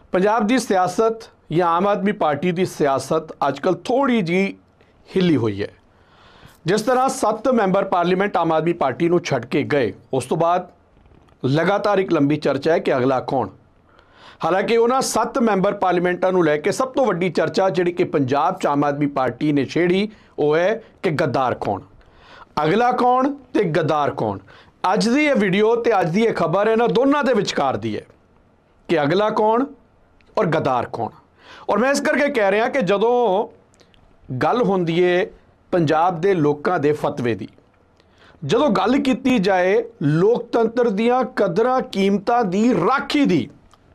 पंजाब की सियासत या आम आदमी पार्टी की सियासत अजकल थोड़ी जी हिली हुई है। जिस तरह 7 मैंबर पार्लीमेंट आम आदमी पार्टी को छड्ड के गए, उस तो बाद लगातार एक लंबी चर्चा है कि अगला कौन। हालांकि उन्होंने 7 मैंबर पार्लीमेंटा को लैके सब तो वड्डी चर्चा जी कि पंजाब च आम आदमी पार्टी ने छेड़ी वो है कि गद्दार कौन, अगला कौन तो गद्दार कौन। अज की यह वीडियो तो अज की यह खबर है ना दोनों के विचकार दी है कि अगला कौन और गद्दार कौन। और मैं इस करके कह रहा कि जदों गल होंदी है पंजाब के लोगों के फतवे की, जदों गल की जाए लोकतंत्र दियां कदरां कीमतां दी राखी दी,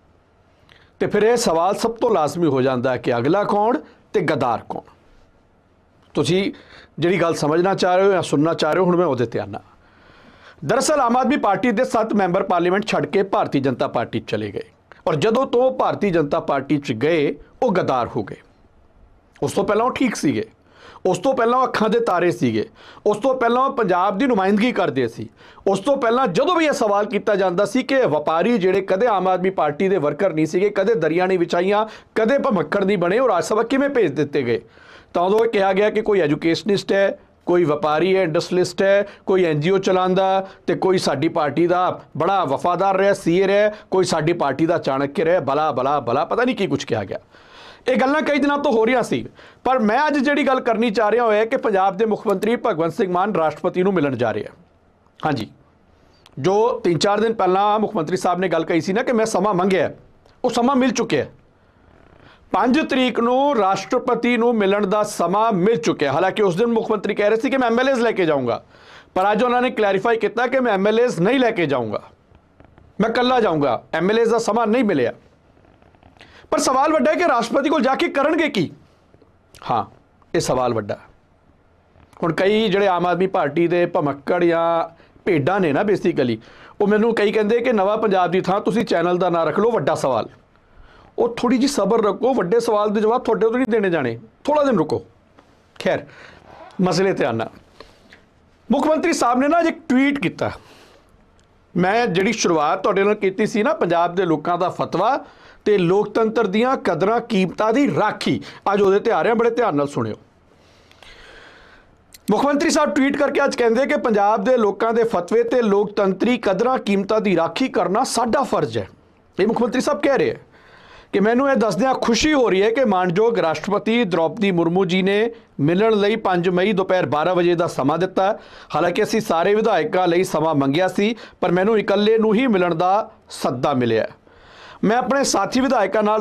तो फिर यह सवाल सब तो लाजमी हो जाता है कि अगला कौन तो गद्दार कौन। तुसी जिहड़ी गल समझना चाह रहे हो या सुनना चाह रहे हो, हुण मैं उहदे ते आना। दरअसल आम आदमी पार्टी के 7 मैंबर पार्लीमेंट छड्ड के भारतीय जनता पार्टी चले गए और जदों तो भारतीय जनता पार्टी च गए वो गद्दार हो गए। उस तो पहला वो ठीक सीगे, उस तो पहला अखां दे तारे सीगे, उस तो पहला पंजाब की नुमाइंदगी करते सी, उस तो पहला जदों भी यह सवाल किया जाता सी कि व्यापारी जिहड़े कदे आम आदमी पार्टी के वर्कर नहीं सीगे, कदे दरियां नहीं विछाइयां, कदे भमक्कड़ नहीं बने और राज सभा किवें भेज दिते गए, तो उदों कहा गया कि कोई एजुकेशनिस्ट है, कोई व्यापारी है, इंडस्ट्रीलिस्ट है, कोई NGO चलांदा, तो कोई साडी पार्टी का बड़ा वफादार रहा, CA रहा, कोई साडी पार्टी का चाणक्य रहा, भला भला भला पता नहीं की कुछ कहा गया। ये गल्लां कई दिनों तो हो रही सी, पर मैं अज जिहड़ी गल करनी चाह रहा है कि पंजाब के मुख्यमंत्री भगवंत सिंह मान राष्ट्रपति को मिलन जा रहे हैं। हाँ जी, जो 3-4 दिन पहला मुख्यमंत्री साहब ने गल कही सी ना कि मैं समा मंगिया, वो समा मिल चुके 5 तरीक को राष्ट्रपति को मिलन का समा मिल चुका। हालांकि उस दिन मुख्यमंत्री कह रहे थे कि मैं MLAs लैके जाऊँगा, पर अज उन्होंने क्लैरीफाई किया कि मैं MLAs नहीं लैके जाऊँगा, मैं कल्ला जाऊँगा, MLAs का समा नहीं मिले। पर सवाल वड्डा है कि राष्ट्रपति को जाके करनगे की। हाँ, ये सवाल वड्डा हुण कई जिहड़े आम आदमी पार्टी के भमक्कड़ या भेडां ने ना, बेसिकली वो मैनूं कई कहंदे कि नवा पंजाब की थां तुसीं चैनल का नाम रख लो वड्डा सवाल। वो थोड़ी जी सबर रखो, वड्डे सवाल के जवाब थोड़े तो नहीं देने जाने, थोड़ा दिन रुको। खैर मसले ते आना, मुख्यमंत्री साहब ने ना एक ट्वीट किया। मैं जिहड़ी शुरुआत तुहाडे नाल कीती सी ना पंजाब के लोगों का फतवा ते लोकतंत्र दियां कदरां कीमतां दी राखी, अज उहदे ते आ रहे, बड़े ध्यान नाल सुनियो। मुख्यमंत्री साहब ट्वीट करके अज कहंदे कि पंजाब के लोगों के फतवे ते लोकतंत्री कदरां कीमतां दी राखी करना साडा फर्ज है। ये मुख्यमंत्री साहब कह रहे हैं कि मैनूं यह दसदियां खुशी हो रही है कि मानयोग राष्ट्रपति द्रौपदी मुर्मू जी ने मिलण लई 5 मई दोपहर 12 बजे का समा दिता। हालांकि असीं सारे विधायकों लई समा मंगिया सी, पर मैनूं इकल्ले नूं ही मिलण का सद्दा मिलिया। मैं अपने साथी विधायकों नाल